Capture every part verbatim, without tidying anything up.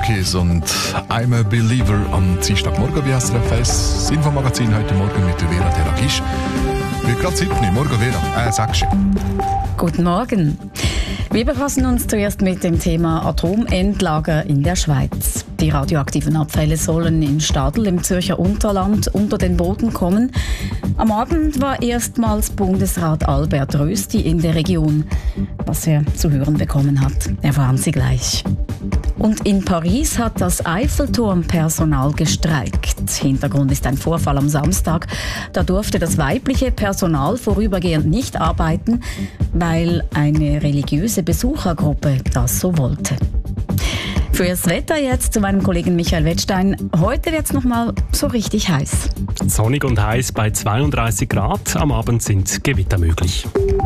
Monkeys und I'm a Believer am Dienstagmorgen bei S R F eins. Das Infomagazin heute Morgen mit der Vera Delagisch. Wird gerade sieben. Morgen, Vera. Äh, sagst du. Guten Morgen. Wir befassen uns zuerst mit dem Thema Atomendlager in der Schweiz. Die radioaktiven Abfälle sollen in Stadl im Zürcher Unterland unter den Boden kommen. Am Abend war erstmals Bundesrat Albert Rösti in der Region. Was er zu hören bekommen hat, erfahren Sie gleich. Und in Paris hat das Eiffelturmpersonal gestreikt. Hintergrund ist ein Vorfall am Samstag. Da durfte das weibliche Personal vorübergehend nicht arbeiten, weil eine religiöse Besuchergruppe das so wollte. Fürs Wetter jetzt zu meinem Kollegen Michael Wettstein. Heute wird es noch mal so richtig heiß. Sonnig und heiß bei zweiunddreißig Grad. Am Abend sind Gewitter möglich.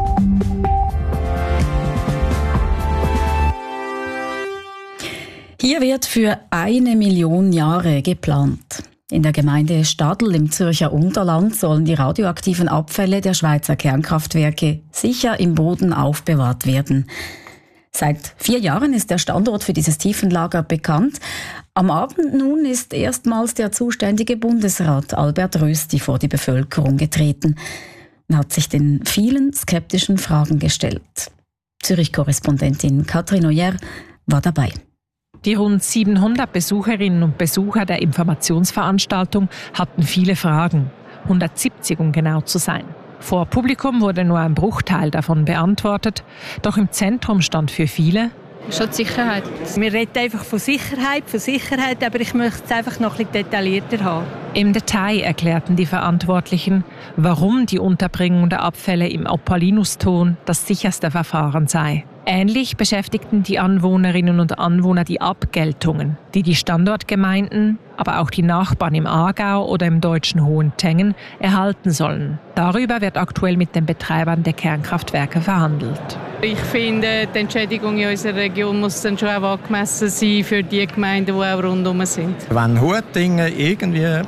Hier wird für eine Million Jahre geplant. In der Gemeinde Stadl im Zürcher Unterland sollen die radioaktiven Abfälle der Schweizer Kernkraftwerke sicher im Boden aufbewahrt werden. Seit vier Jahren ist der Standort für dieses Tiefenlager bekannt. Am Abend nun ist erstmals der zuständige Bundesrat Albert Rösti vor die Bevölkerung getreten und hat sich den vielen skeptischen Fragen gestellt. Zürich-Korrespondentin Katrin Oyer war dabei. Die rund siebenhundert Besucherinnen und Besucher der Informationsveranstaltung hatten viele Fragen, hundertsiebzig um genau zu sein. Vor Publikum wurde nur ein Bruchteil davon beantwortet, doch im Zentrum stand für viele schon die Sicherheit. Wir reden einfach von Sicherheit, von Sicherheit, aber ich möchte es einfach noch ein bisschen detaillierter haben. Im Detail erklärten die Verantwortlichen, warum die Unterbringung der Abfälle im Opalinuston das sicherste Verfahren sei. Ähnlich beschäftigten die Anwohnerinnen und Anwohner die Abgeltungen, die die Standortgemeinden, aber auch die Nachbarn im Aargau oder im deutschen Hohentengen erhalten sollen. Darüber wird aktuell mit den Betreibern der Kernkraftwerke verhandelt. Ich finde, die Entschädigung in unserer Region muss dann schon auch angemessen sein für die Gemeinden, die auch rundherum sind. Wenn Huettingen irgendwie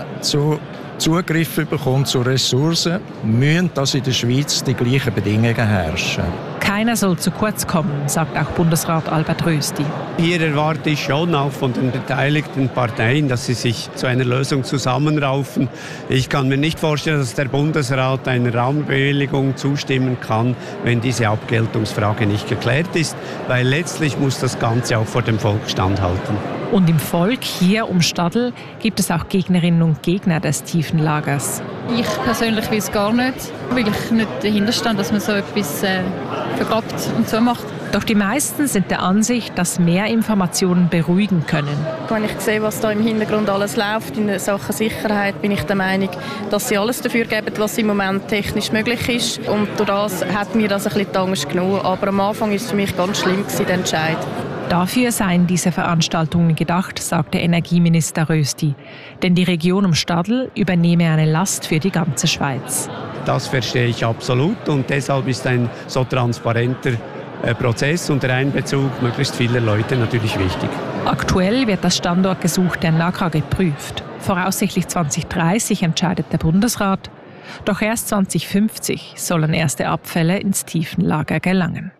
zu Zugriff bekommt zu Ressourcen, müssen das in der Schweiz die gleichen Bedingungen herrschen. Keiner soll zu kurz kommen, sagt auch Bundesrat Albert Rösti. Hier erwarte ich schon auch von den beteiligten Parteien, dass sie sich zu einer Lösung zusammenraufen. Ich kann mir nicht vorstellen, dass der Bundesrat einer Raumbewilligung zustimmen kann, wenn diese Abgeltungsfrage nicht geklärt ist, weil letztlich muss das Ganze auch vor dem Volk standhalten. Und im Volk hier um Stadl gibt es auch Gegnerinnen und Gegner des Tiefenlagers. Ich persönlich will es gar nicht, weil ich nicht dahinter stand, dass man so etwas äh, vergrabt und so macht. Doch die meisten sind der Ansicht, dass mehr Informationen beruhigen können. Wenn ich sehe, was da im Hintergrund alles läuft in Sachen Sicherheit, bin ich der Meinung, dass sie alles dafür geben, was im Moment technisch möglich ist. Und durch das hat mir das ein bisschen die Angst genommen. Aber am Anfang war es für mich ganz schlimm, der Entscheid. Dafür seien diese Veranstaltungen gedacht, sagte Energieminister Rösti. Denn die Region um Stadl übernehme eine Last für die ganze Schweiz. Das verstehe ich absolut und deshalb ist ein so transparenter Prozess und der Einbezug möglichst vieler Leute natürlich wichtig. Aktuell wird das Standortgesuch der N A K A geprüft. Voraussichtlich zwanzig dreißig entscheidet der Bundesrat. Doch erst zwanzig fünfzig sollen erste Abfälle ins Tiefenlager gelangen.